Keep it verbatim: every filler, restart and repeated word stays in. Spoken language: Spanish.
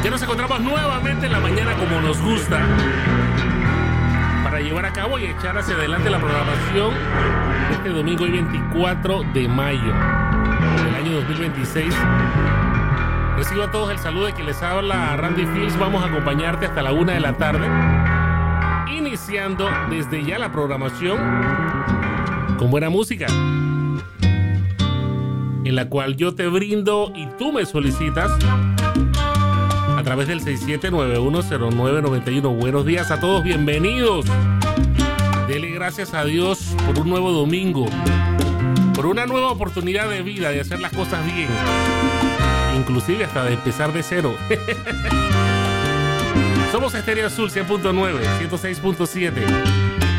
Ya nos encontramos nuevamente en la mañana como nos gusta para llevar a cabo y echar hacia adelante la programación de este domingo y veinticuatro de mayo del año dos mil veintiséis. Recibo a todos el saludo de que les habla Randy Fields. Vamos a acompañarte hasta la una de la tarde, iniciando desde ya la programación con buena música, en la cual yo te brindo y tú me solicitas a través del seis siete nueve uno cero nueve nueve uno. Buenos días a todos, bienvenidos. Dele gracias a Dios por un nuevo domingo, por una nueva oportunidad de vida, de hacer las cosas bien, inclusive hasta de empezar de cero. Somos Estéreo Azul cien punto nueve, ciento seis punto siete.